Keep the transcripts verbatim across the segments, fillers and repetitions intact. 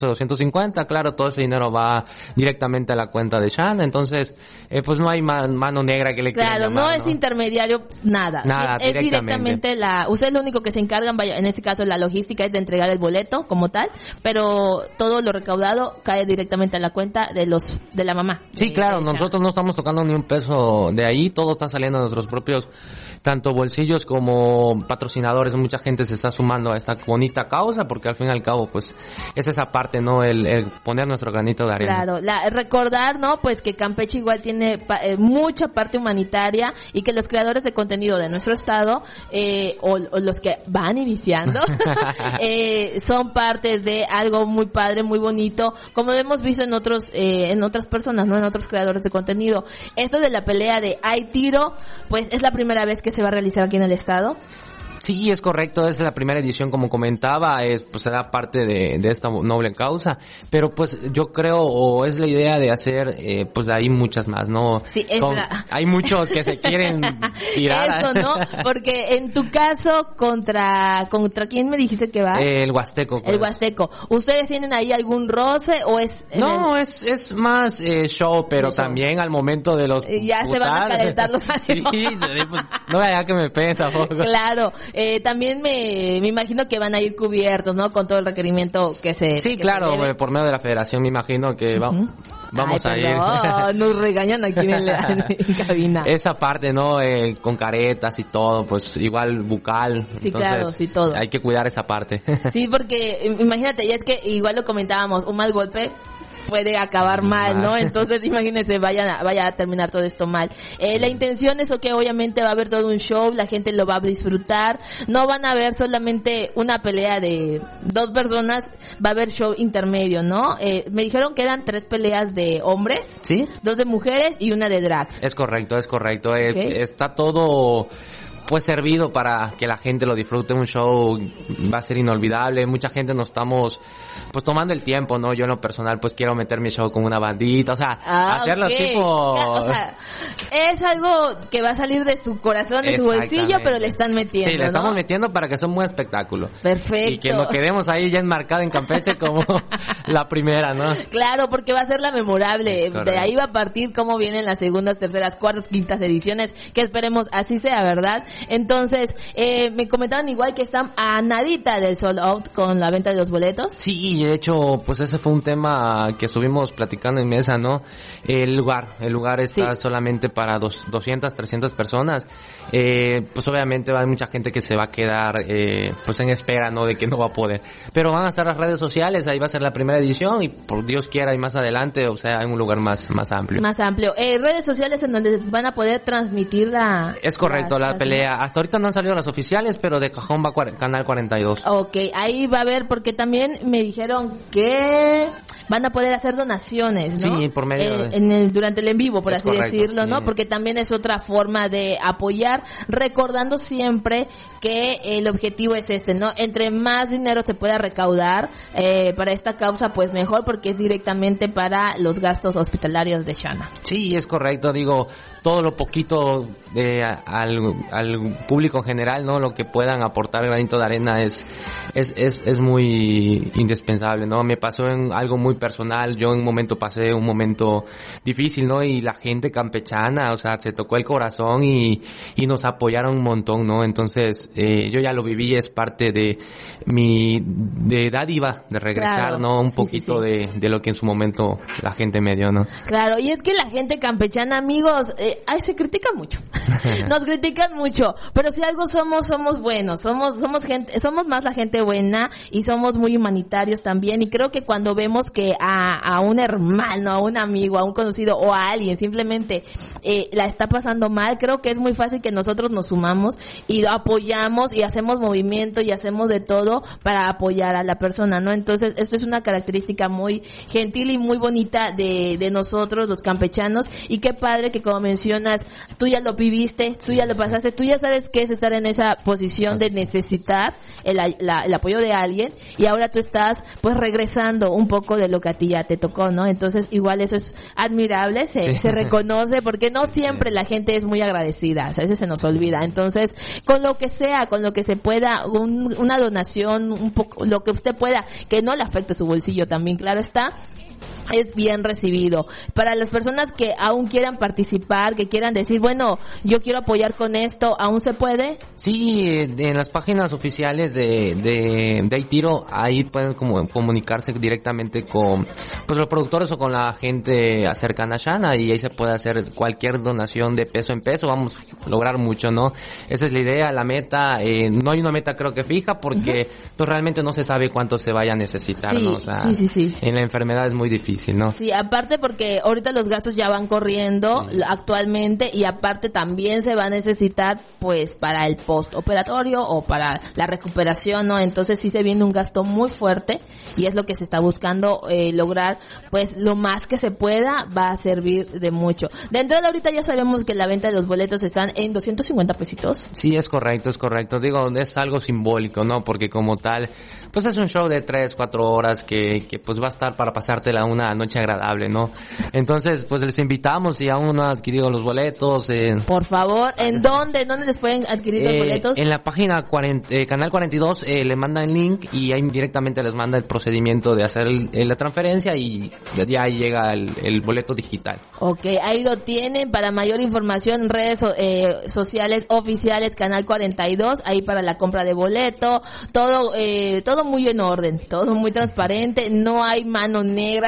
doscientos cincuenta, claro, todo ese dinero va directamente a la cuenta de Shana, entonces eh, pues no hay man, mano negra que le claro, quieran llamar, no es ¿no? intermediario, nada, Nada, sí, es directamente. directamente la, ustedes lo único que se encargan, vaya, en este caso la logística es de entregar el boleto como tal, pero todo lo recaudado cae directamente a la cuenta de los de la mamá. Sí, de, claro, de Shana. nosotros no estamos tocando ni un peso de ahí, todo está saliendo de nuestros propios tanto bolsillos como patrocinadores. Mucha gente se está sumando a esta bonita causa porque al fin y al cabo pues es esa parte, ¿no? El, el poner nuestro granito de arena. Claro, la, recordar, ¿no? Pues que Campeche igual tiene pa, eh, mucha parte humanitaria y que los creadores de contenido de nuestro estado eh, o, o los que van iniciando eh, son parte de algo muy padre, muy bonito, como lo hemos visto en otros eh, en otras personas, ¿no? En otros creadores de contenido. Esto de la pelea de Hay Tiro, pues es la primera vez que se va a realizar aquí en el estado. Sí, es correcto, es la primera edición, como comentaba, es pues será parte de, de esta noble causa, pero pues yo creo, o es la idea de hacer, eh, pues de ahí muchas más, ¿no? Sí, es Con, la... Hay muchos que se quieren tirar. Eso, ¿no? Porque en tu caso, contra, contra ¿quién me dijiste que va? Eh, el Huasteco. Pues. El Huasteco. ¿Ustedes tienen ahí algún roce o es...? No, el... es es más eh, show, pero show. También al momento de los... Ya putar, se van a calentar los años. Sí, pues, no vaya que me peguen tampoco. Claro. Eh, también me, me imagino que van a ir cubiertos, ¿no? Con todo el requerimiento que se... Sí, que claro, se por medio de la federación me imagino que va, uh-huh. vamos Ay, a ir. Nos regañan aquí en, la, en cabina. Esa parte, ¿no? Eh, con caretas y todo, pues igual bucal. Sí, entonces, claro, sí, todo. Hay que cuidar esa parte. Sí, porque imagínate, y es que igual lo comentábamos, un mal golpe puede acabar mal, ¿no? Entonces, imagínense, vayan a, vaya a terminar todo esto mal. Eh, la intención es que obviamente va a haber todo un show, la gente lo va a disfrutar, no van a ver solamente una pelea de dos personas, va a haber show intermedio, ¿no? Eh, me dijeron que eran tres peleas de hombres, ¿sí? Dos de mujeres y una de drags. Es correcto, es correcto. Okay. Es, está todo... pues servido para que la gente lo disfrute, un show va a ser inolvidable, mucha gente nos estamos pues tomando el tiempo, ¿no? Yo en lo personal pues quiero meter mi show con una bandita, o sea, ah, hacerlo okay. tipo... O sea, es algo que va a salir de su corazón, de su bolsillo, pero le están metiendo, Sí, le ¿no? estamos metiendo para que sea un buen espectáculo. Perfecto. Y que nos quedemos ahí ya enmarcado en Campeche como la primera, ¿no? Claro, porque va a ser la memorable, de ahí va a partir cómo vienen las segundas, terceras, cuartas, quintas ediciones, que esperemos así sea, ¿verdad? Entonces, eh, me comentaban igual que están a nadita del sold out con la venta de los boletos. Sí, de hecho, pues ese fue un tema que estuvimos platicando en mesa, ¿no? El lugar, el lugar está sí. solamente para dos, doscientas, trescientas personas. Eh, pues obviamente hay mucha gente que se va a quedar, eh, pues en espera, ¿no? De que no va a poder. Pero van a estar las redes sociales, ahí va a ser la primera edición y por Dios quiera y más adelante, o sea, en un lugar más, más amplio. Más amplio. Eh, redes sociales en donde van a poder transmitir la... Es correcto, la, la pelea. Hasta ahorita no han salido las oficiales, pero de cajón va cuar- Canal cuarenta y dos. Ok, ahí va a haber, porque también me dijeron que van a poder hacer donaciones, ¿no? Sí, por medio eh, de... en el, durante el en vivo, por es así correcto, decirlo, sí. ¿no? Porque también es otra forma de apoyar, recordando siempre que el objetivo es este, ¿no? Entre más dinero se pueda recaudar eh, para esta causa, pues mejor, porque es directamente para los gastos hospitalarios de Shana. Sí, es correcto, digo, todo lo poquito de, al, al público en general, ¿no? Lo que puedan aportar granito de arena es, es, es, es muy indispensable, ¿no? Me pasó en algo muy personal, yo en un momento pasé un momento difícil, ¿no? Y la gente campechana, o sea, se tocó el corazón y, y nos apoyaron un montón, ¿no? Entonces, eh, yo ya lo viví, es parte de mi, de dádiva, de regresar, claro, ¿no? Un sí, poquito sí, sí. De, de lo que en su momento la gente me dio, ¿no? Claro, y es que la gente campechana, amigos, eh, ay, se critica mucho. Nos critican mucho, pero si algo somos, somos buenos, somos, somos gente, somos más la gente buena y somos muy humanitarios también, y creo que cuando vemos que a, a un hermano, a un amigo, a un conocido o a alguien simplemente eh, la está pasando mal, creo que es muy fácil que nosotros nos sumamos y apoyamos y hacemos movimiento y hacemos de todo para apoyar a la persona, ¿no? Entonces, esto es una característica muy gentil y muy bonita de, de nosotros, los campechanos, y qué padre que, como mencioné, mencionas, tú ya lo viviste, tú ya lo pasaste, tú ya sabes qué es estar en esa posición de necesitar el, la, el apoyo de alguien, y ahora tú estás pues regresando un poco de lo que a ti ya te tocó, ¿no? Entonces igual eso es admirable, se, sí. se reconoce, porque no siempre sí. la gente es muy agradecida, a veces se nos olvida. Entonces, con lo que sea, con lo que se pueda, un, una donación, un poco, lo que usted pueda, que no le afecte su bolsillo también, claro está, es bien recibido. Para las personas que aún quieran participar, que quieran decir, bueno, yo quiero apoyar con esto, ¿aún se puede? Sí, en las páginas oficiales de de, de Aitiro, ahí pueden como comunicarse directamente con pues, los productores o con la gente cercana a Shana, y ahí se puede hacer cualquier donación de peso en peso. Vamos a lograr mucho, ¿no? Esa es la idea, la meta. Eh, no hay una meta creo que fija, porque uh-huh. pues, realmente no se sabe cuánto se vaya a necesitar, sí, ¿no? O sea, sí, sí, sí. en la enfermedad es muy difícil, ¿no? Sí, aparte porque ahorita los gastos ya van corriendo sí. actualmente, y aparte también se va a necesitar pues para el postoperatorio o para la recuperación, ¿no? Entonces sí se viene un gasto muy fuerte, y es lo que se está buscando eh, lograr, pues lo más que se pueda va a servir de mucho. De entrada ahorita ya sabemos que la venta de los boletos están en doscientos cincuenta pesitos. Sí, es correcto, es correcto. Digo, es algo simbólico, ¿no? Porque como tal, pues es un show de tres, cuatro horas que, que pues va a estar para pasártela una noche agradable, ¿no? Entonces, pues les invitamos, si aún no han adquirido los boletos. Eh, Por favor, ¿en dónde? ¿Dónde les pueden adquirir eh, los boletos? En la página cuarenta, eh, Canal cuarenta y dos, eh, le mandan el link, y ahí directamente les manda el procedimiento de hacer el, el, la transferencia, y ya llega el, el boleto digital. Ok, ahí lo tienen. Para mayor información, redes eh, sociales oficiales Canal cuarenta y dos, ahí para la compra de boleto, todo eh, todo muy en orden, todo muy transparente, no hay mano negra.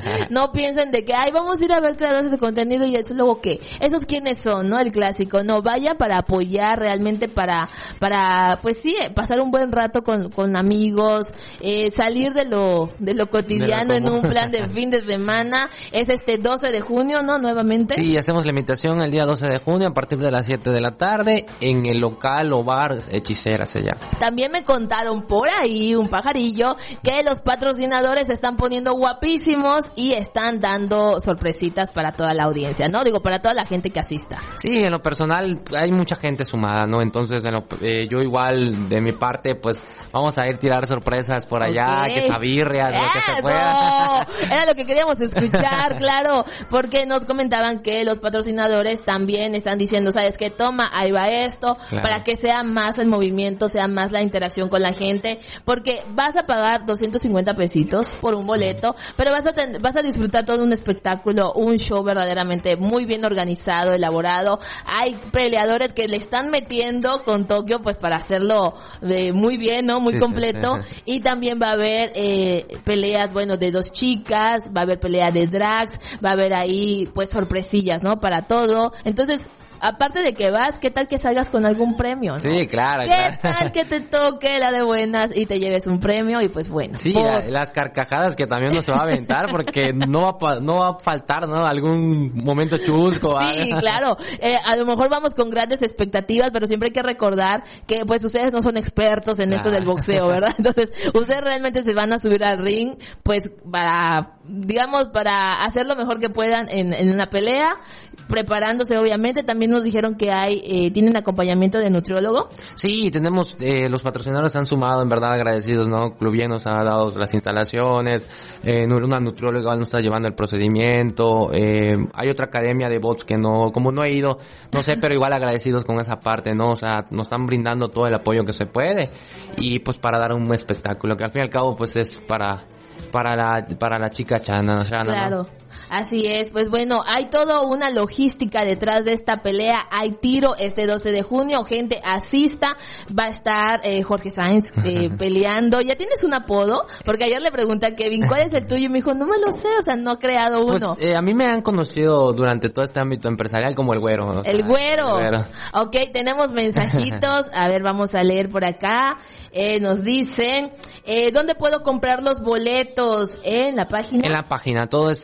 No piensen de que, ay, vamos a ir a ver creadores de contenido y eso luego qué. Esos quiénes son, ¿no? El clásico. No, vayan para apoyar realmente, para, para, pues sí, pasar un buen rato con, con amigos, eh, salir de lo, de lo cotidiano de en un plan de fin de semana. Es este doce de junio, ¿no? Nuevamente. Sí, hacemos la invitación el día doce de junio a partir de las siete de la tarde en el local o bar Hechicera se llama. También me contaron por ahí un pajarillo que los patrocinadores se están poniendo guapísimos y están dando sorpresitas para toda la audiencia, ¿no? Digo, para toda la gente que asista. Sí, en lo personal hay mucha gente sumada, ¿no? Entonces, en lo, eh, yo igual, de mi parte, pues, vamos a ir a tirar sorpresas por allá, okay. que sabirrias, lo que se pueda. Era lo que queríamos escuchar, claro, porque nos comentaban que los patrocinadores también están diciendo, ¿sabes qué? Toma, ahí va esto, claro. para que sea más el movimiento, sea más la interacción con la gente, porque vas a pagar doscientos cincuenta pesitos por un sí. boleto, pero vas a ten, vas a disfrutar todo un espectáculo, un show verdaderamente muy bien organizado, elaborado. Hay peleadores que le están metiendo con Tokio pues para hacerlo de muy bien, ¿no? Muy sí, completo. Sí, sí. Y también va a haber eh, peleas, bueno, de dos chicas, va a haber pelea de drags, va a haber ahí pues sorpresillas, ¿no? Para todo. Entonces, aparte de que vas, ¿qué tal que salgas con algún premio, no? Sí, claro, ¿Qué claro. tal que te toque la de buenas y te lleves un premio? Y pues bueno. Sí, por... la, las carcajadas que también no se va a aventar, porque no va a, no va a faltar, ¿no? Algún momento chusco. Sí, claro. Eh, a lo mejor vamos con grandes expectativas, pero siempre hay que recordar que pues ustedes no son expertos en nah. esto del boxeo, ¿verdad? Entonces, ustedes realmente se van a subir al ring, pues para, digamos, para hacer lo mejor que puedan en, en una pelea, preparándose obviamente. También nos dijeron que hay, eh, tienen acompañamiento de nutriólogo. Sí, tenemos, eh, los patrocinadores se han sumado, en verdad agradecidos, ¿no? Club Bien nos ha dado las instalaciones, eh, una nutrióloga nos está llevando el procedimiento, eh, hay otra academia de bots que no, como no he ido, no sé, pero igual agradecidos con esa parte, ¿no? O sea, nos están brindando todo el apoyo que se puede, y pues para dar un espectáculo, que al fin y al cabo pues es para... para la para la chica Chana, Shana, claro, ¿no? Así es. Pues bueno, hay toda una logística detrás de esta pelea. Hay tiro este doce de junio, gente asista, va a estar eh, Jorge Sainz eh, peleando. ¿Ya tienes un apodo? Porque ayer le pregunté a Kevin, ¿cuál es el tuyo? Y me dijo, no me lo sé, o sea, no he creado uno. Pues eh, a mí me han conocido durante todo este ámbito empresarial como el güero, ¿no? El güero. El güero. Ok, tenemos mensajitos, a ver, vamos a leer por acá. Eh, nos dicen, eh, ¿dónde puedo comprar los boletos? En la página. En la página, todo es digital.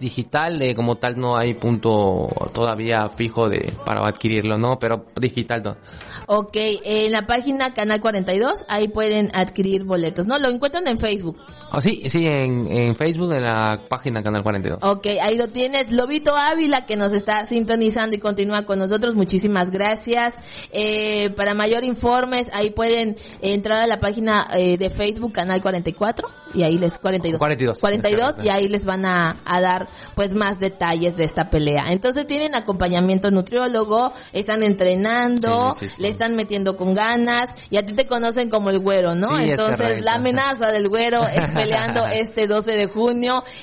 digital, eh, como tal no hay punto todavía fijo de para adquirirlo, ¿no? Pero digital no. Ok, en la página Canal cuarenta y dos, ahí pueden adquirir boletos, ¿no? Lo encuentran en Facebook. Oh, sí, sí, en, en Facebook, en la página Canal cuarenta y dos. Ok, ahí lo tienes. Lobito Ávila, que nos está sintonizando y continúa con nosotros, muchísimas gracias. Eh, para mayor informes, ahí pueden entrar a la página eh, de Facebook Canal cuarenta y cuatro, y ahí les, cuarenta y dos. cuarenta y dos. cuarenta y dos, y ahí les van a, a dar pues más detalles de esta pelea. Entonces tienen acompañamiento nutriólogo, están entrenando, sí, sí, sí. le están metiendo con ganas, y a ti te conocen como el güero, ¿no? Sí, entonces la amenaza del güero es peleando este doce de junio